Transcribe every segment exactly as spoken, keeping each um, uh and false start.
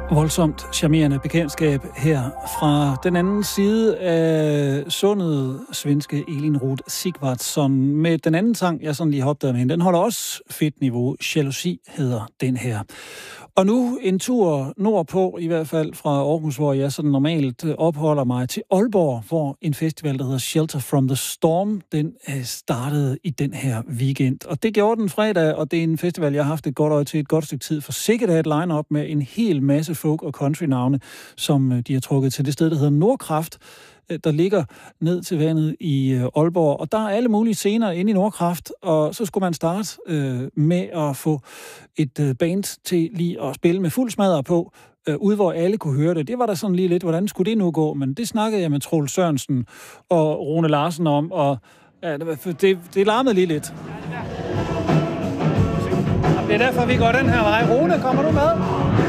Voldsomt charmerende bekendtskab her fra den anden side af sundet, svenske Elin Roth Sigvardsson med den anden sang, jeg sådan lige har opdaget med hende. Den holder også fedt niveau. Jalousi hedder den her. Og nu en tur nordpå, i hvert fald fra Aarhus, hvor jeg sådan normalt opholder mig, til Aalborg, hvor en festival, der hedder Shelter from the Storm, den startede i den her weekend. Og det gjorde den fredag, og det er en festival, jeg har haft et godt øje til et godt stykke tid. For sikkert er et line-up med en hel masse folk- og country-navne, som de har trukket til det sted, der hedder Nordkraft, der ligger ned til vandet i Aalborg. Og der er alle mulige scener inde i Nordkraft, og så skulle man starte øh, med at få et øh, band til lige at spille med fuld smadre på, øh, ude hvor alle kunne høre det. Det var der sådan lige lidt, hvordan skulle det nu gå? Men det snakkede jeg med Troels Sørensen og Rune Larsen om, og ja, det, det, det larmede lige lidt. Det er derfor, vi går den her vej. Rune, kommer du med?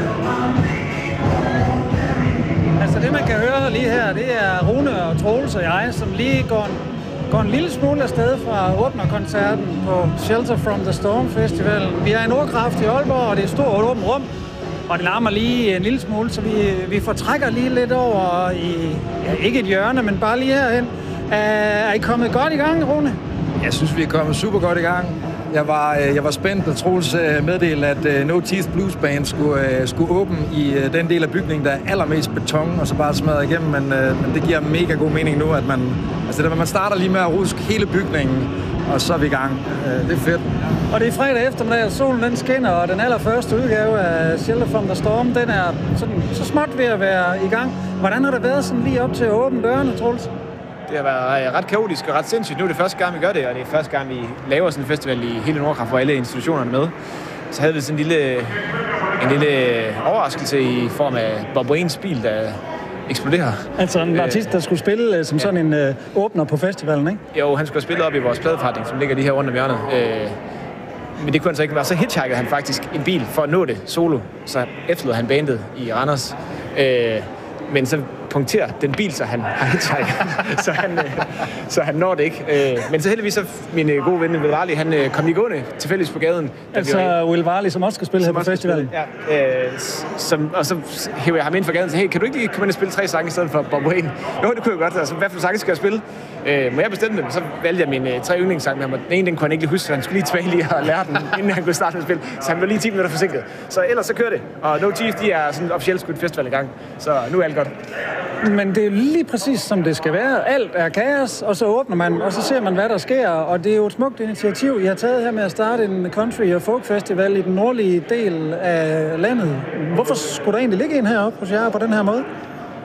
Altså det, man kan høre lige her, det er Rune og Troels og jeg, som lige går en, går en lille smule afsted fra åbnerkoncerten på Shelter from the Storm Festivalen. Vi er i Nordkraft i Aalborg, og det er et stort åbent rum, og det larmer lige en lille smule, så vi, vi fortrækker lige lidt over i, ja, ikke et hjørne, men bare lige herhen. Er, er I kommet godt i gang, Rune? Jeg synes, vi er kommet super godt i gang. Jeg var, jeg var spændt, da Troels meddelte, at No Teeth Blues Band skulle, skulle åbne i den del af bygningen, der er allermest beton, og så bare smadre igennem. Men, men det giver mega god mening nu, at man, altså det, man starter lige med at ruske hele bygningen, og så er vi i gang. Det er fedt. Og det er fredag eftermiddag, og solen den skinner, og den allerførste udgave af Shelter from the Storm, den er sådan, så småt ved at være i gang. Hvordan har det været sådan lige op til at åbne dørene, Troels? Det har været ret kaotisk og ret sindssygt. Nu er det første gang, vi gør det, og det er første gang, vi laver sådan en festival i hele Nordkraft, hvor alle institutionerne er med. Så havde vi sådan en lille, en lille overraskelse i form af Bob Waynes bil, der eksploderer. Altså en artist, der skulle spille som ja. sådan en øh, åbner på festivalen, ikke? Jo, han skulle spille op i vores pladeforretning, som ligger lige her rundt om hjørnet. Øh, men det kunne han så ikke være. Så hitchhikede han faktisk en bil for at nå det solo. Så efterlod han bandet i Randers. Øh, men så punkterer den bil, så han har hitchhiket, så, han, øh, så han når det ikke. Øh, men så heldigvis så min øh, gode ven Will Varley, han øh, kom lige gående tilfældigvis på gaden. Altså Will Varley, som også skal spille her på festivalen? Ja, øh, som, og så hæver jeg ham ind for gaden og siger, hey, kan du ikke lige komme ind og spille tre sange i stedet for Bob Wayne? Jo, det kunne jeg godt. Altså, hvad for sange skal jeg spille? Øh, må jeg bestemme dem? Så valgte jeg mine øh, tre yndlingssange med ham, og den ene, den kunne han ikke lige huske, så han skulle lige tilbage lige og lære den, inden han kunne starte med at spille. Så han var lige ti minutter forsinket. Så ellers så kører det. Og No Teeth, de er sådan officielt skudt festival i gang. Så nu er alt godt. Men det er lige præcis som det skal være. Alt er kaos, og så åbner man, og så ser man, hvad der sker. Og det er jo et smukt initiativ, I har taget her med at starte en country- og folk-festival i den nordlige del af landet. Hvorfor skulle der egentlig ligge en heroppe hos jer på den her måde?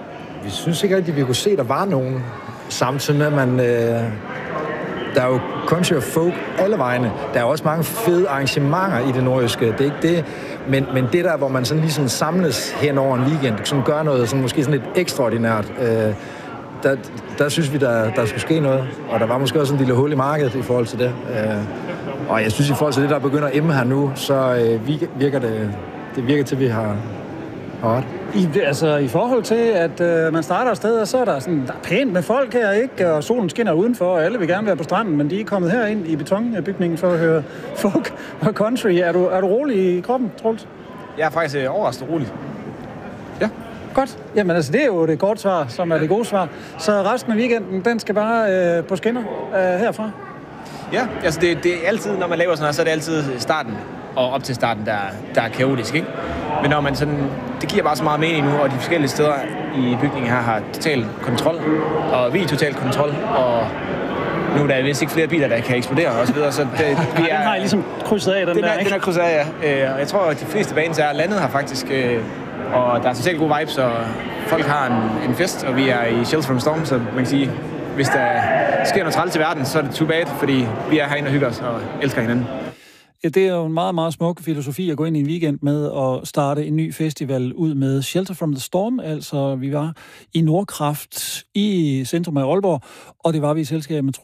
Vi synes ikke rigtig, at vi kunne se, at der var nogen. Samtidig med, at man... Øh, der er jo country og folk alle vegne. Der er også mange fede arrangementer i det nordjyske. Det er ikke det. Men, men det der, hvor man sådan ligesom samles hen over en weekend, sådan gør noget sådan, måske sådan lidt ekstraordinært, øh, der, der synes vi, der, der skulle ske noget. Og der var måske også en lille hul i markedet i forhold til det. Øh, og jeg synes, i forhold til det, der begynder at emme her nu, så øh, virker det, det virker til, at vi har, har ret. I, altså i forhold til, at øh, man starter et sted, og så er der sådan, der er pænt med folk her, ikke? Og solen skinner udenfor, og alle vil gerne være på stranden, men de er kommet herind i betonbygningen for at høre folk og country. Er du, er du rolig i kroppen, Troels? Jeg er faktisk øh, overraskende rolig. Ja. Godt. Jamen altså, det er jo det korte svar, som er det gode svar. Så resten af weekenden, den skal bare øh, på skinner øh, herfra? Ja, altså det, det er altid, når man laver sådan noget, så er det altid starten og op til starten, der, der er kaotisk, ikke? Men når man sådan, det giver bare så meget mening nu, og de forskellige steder i bygningen her har total kontrol, og vi er total kontrol, og nu er der vist ikke flere biler, der kan eksplodere og så videre, så det, vi er... Den har I ligesom krydset af, den, den der, er, ikke? Den er krydset af, ja. Og jeg tror, at de fleste baner er landet her faktisk, og der er totalt gode vibes, og folk har en, en fest, og vi er i Shelter from the Storm, så man kan sige, hvis der sker noget træls i verden, så er det too bad, fordi vi er herinde og hygger os og elsker hinanden. Ja, det er jo en meget, meget smuk filosofi at gå ind i en weekend med at starte en ny festival ud med Shelter from the Storm. Altså, vi var i Nordkraft i centrum af Aalborg, og det var vi i selskab med